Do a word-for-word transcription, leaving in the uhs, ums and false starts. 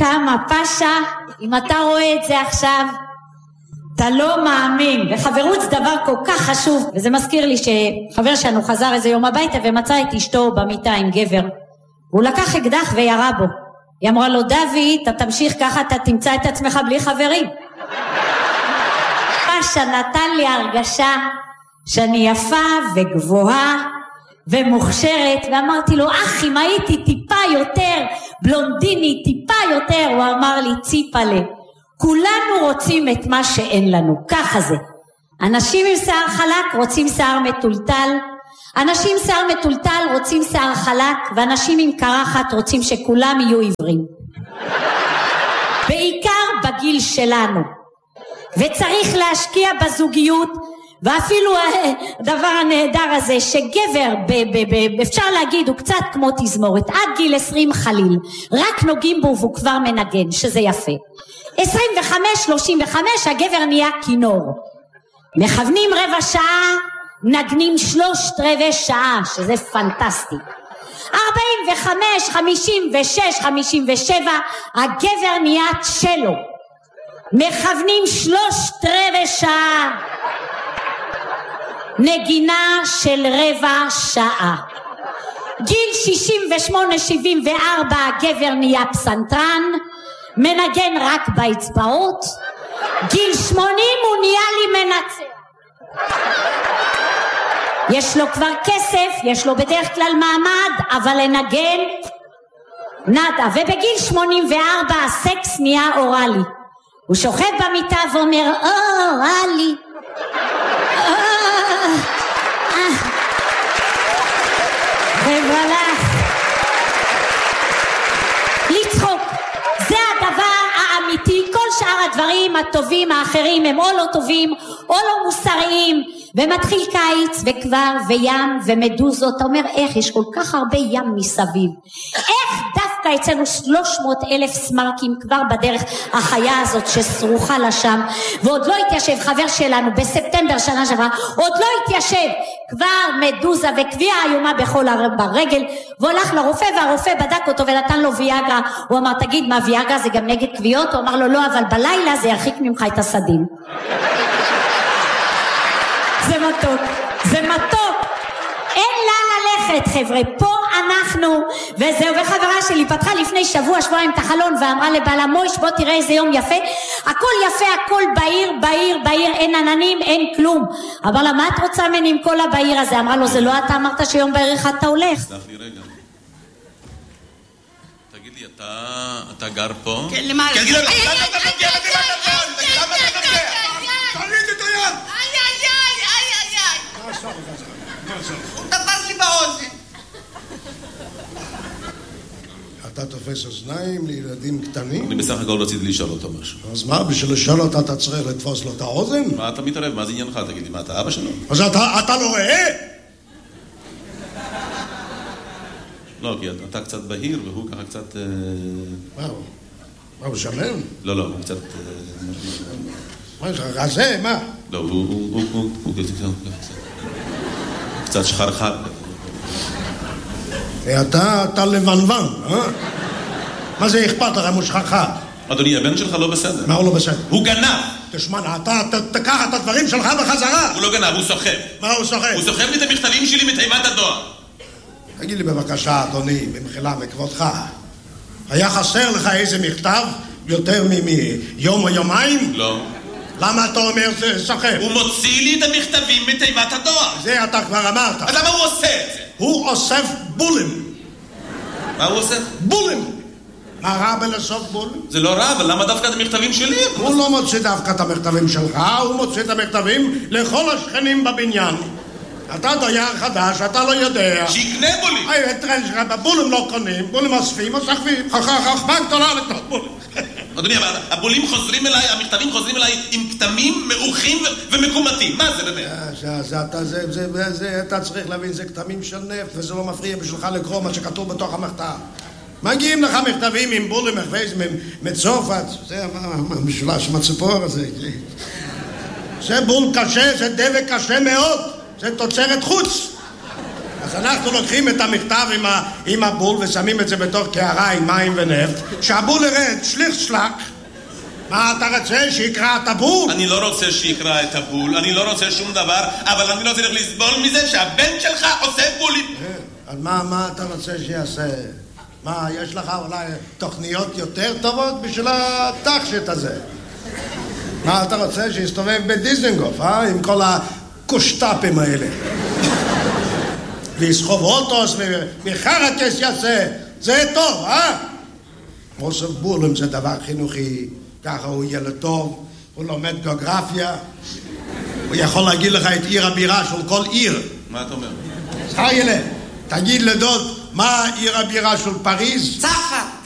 כמה פשע, אם אתה רואה את זה עכשיו, אתה לא מאמין. וחברות זה דבר כל כך חשוב. וזה מזכיר לי שחבר שלנו חזר איזה יום הביתה ומצא את אשתו במיטה עם גבר. הוא לקח אקדח וירה בו. היא אמרה לו, דוד, אתה תמשיך ככה, אתה תמצא את עצמך בלי חברים. פשע נתן לי הרגשה שאני יפה וגבוהה ומוכשרת, ואמרתי לו, אח, אם הייתי טיפה יותר בלונדיני, טיפה יותר, הוא אמר לי, ציפלה, כולנו רוצים את מה שאין לנו, ככה זה. אנשים עם שיער חלק רוצים שיער מטולטל, אנשים עם שיער מטולטל רוצים שיער חלק, ואנשים עם קרחת רוצים שכולם יהיו עיוורים. בעיקר בגיל שלנו. וצריך להשקיע בזוגיות, ואפילו הדבר הנהדר הזה שגבר ב, ב, ב, אפשר להגיד הוא קצת כמו תזמורת, עד גיל עשרים חליל רק נוגעים בו והוא כבר מנגן, שזה יפה. עשרים וחמש שלושים וחמש הגבר נהיה כינור, מכוונים רבע שעה, נגנים שלושת רבעי שעה, שזה פנטסטי. ארבעים וחמש חמישים ושש חמישים ושבע הגבר נהיה צ'לו, מכוונים שלושת רבעי שעה, נגינה של רבע שעה. גיל שישים ושמונה שבעים וארבע הגבר נהיה פסנתרן, מנגן רק באצבעות. גיל שמונים הוא נהיה לי מנצח, יש לו כבר כסף, יש לו בדרך כלל מעמד, אבל לנגן נדה. ובגיל שמונים וארבע הסקס נהיה אורלי, הוא שוכב במיטה ואומר אורלי ובלח. לצחוק זה הדבר האמיתי, כל שאר הדברים הטובים האחרים הם או לא טובים או לא מוסריים. ומתחיל קיץ וכבר וים ומדוזות, אתה אומר איך יש כל כך הרבה ים מסביב, איך דווקא אצלנו שלוש מאות אלף סמרקים כבר בדרך החיה הזאת שסרוחה לשם, ועוד לא התיישב. חבר שלנו בספטמבר שנה שעברה עוד לא התיישב, כבר מדוזה וקביעה איומה בכל הרגל, והולך לרופא והרופא בדק אותו ונתן לו ויאגרה. הוא אמר, תגיד, מה ויאגרה זה גם נגד קביעות? הוא אמר לו, לא, אבל בלילה זה ירחיק ממך את הסדים. זה מתוק, זה מתוק, אין לאן ללכת חבר'ה, פה אנחנו. וזהו. וחברה שלי פתחה לפני שבוע שבועיים את החלון ואמרה לבעלה, מויש בוא תראה איזה יום יפה, הכל יפה, הכל בעיר, בעיר, בעיר, אין עננים, אין כלום. אמר לה, מה את רוצה ממני עם כל הבעיר הזה? אמרה לו, זה לא אתה אמרת שיום בעיר אחד אתה הולך? סלח לי רגע, תגיד לי, אתה גר פה? כן, למעלה. תגיד לי, למה אתה נוגע לדירת הגן? תגיד, למה אתה נוגע? תגיד את היד. הוא דבר לי באוזן. אתה תופס אוזניים לילדים קטנים? אני בסך הכל רציתי לשאול אותו משהו. אז מה, בשביל לשאול אותה אתה צריך לתפוס לו את האוזן? מה אתה מתערב? מה זה עניינך? תגיד לי, מה אתה אבא שלו? אז אתה לא רואה? לא, כי אתה קצת בהיר והוא ככה קצת... מה הוא? מה הוא שמן? לא, לא, הוא קצת... מה יש לך? רזה? מה? לא, הוא קצת שחרחר. אתה, אתה לבנוון, אה? מה זה אכפת לך מושחרחר? אדוני, הבן שלך לא בסדר. מה הוא לא בסדר? הוא גנב. תשמע, אתה תקח את הדברים שלך בחזרה. הוא לא גנב, הוא סוחב. מה הוא סוחב? הוא סוחב לי את המכתבים שלי מתיבת הדואר. תגיד לי בבקשה, אדוני, במחילה מכבודך, היה חסר לך איזה מכתב יותר מיום או יומיים? לא. למה אתה אומר זה סוחב? הוא מוציא לי את המכתבים מתיבת הדואר. זה אתה כבר אמרת. אז למה הוא עושה את זה? הוא אוסף בולים. מה הוא אוסף? בולים. מה רע בלאסוף בולים? זה לא רע, אבל למה דווקא את המכתבים שלי? הוא לא מוציא דווקא את המכתבים שלך, הוא מוציא את המכתבים לכל השכנים בבניין. אתה דייר חדש, אתה לא יודע. שיקנה בולים. היי, תראה שלך, בולים לא קונים, בולים אוספים, אוספים. חכמה גדולה לקנות בולים. אדוני, הבולים חוזרים אליי, המכתבים חוזרים אליי עם כתמים מעוכים ומקומטים. מה זה באמת? אתה צריך להבין, זה כתמים של נפט, וזה לא מפריע בשבילך לקרוא מה שכתוב בתוך המכתב. מגיעים לך מכתבים עם בולים מצרפת, זה המשולש עם הציפור הזה. זה בול קשה, זה דבק קשה מאוד, זה תוצרת חוץ. אז אנחנו לוקחים את המכתב עם, ה, עם הבול ושמים את זה בתוך קערה עם מים ונפט. שהבול ירד, שליך שלק. מה אתה רוצה, שיקרא את הבול? אני לא רוצה שיקרא את הבול, אני לא רוצה שום דבר, אבל אני לא צריך לסבול מזה שהבן שלך עושה בולים. אז מה, מה אתה רוצה שיעשה? מה, יש לך אולי תוכניות יותר טובות בשביל התחשת הזה? מה אתה רוצה שיסתובב בדיזנגוף, אה? עם כל הקושטאפים האלה. ויסחוב אוטוס וחרקס יעשה. זה טוב, אה? אוסף בולים זה דבר חינוכי. ככה הוא ילד טוב, הוא לומד גיאוגרפיה. הוא יכול להגיד לך את עיר הבירה של כל עיר. מה אתה אומר? חיילה, תגיד לדוד, מה עיר הבירה של פריז? צרפת.